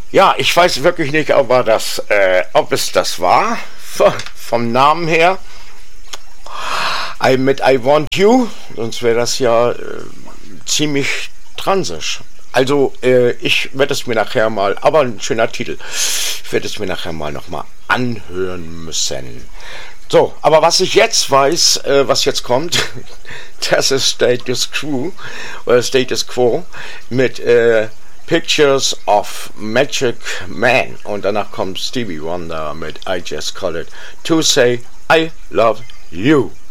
Ja, ich weiß wirklich nicht, ob es das war, vom Namen her. Mit I Want You, sonst wäre das ja ziemlich transisch. Also, ich werde es mir nachher mal, aber ein schöner Titel, ich werde es mir nachher mal nochmal anhören müssen. So, aber was ich jetzt weiß, was jetzt kommt, das ist Status Quo mit Pictures of Magic Man und danach kommt Stevie Wonder mit I Just Call It to Say I Love You.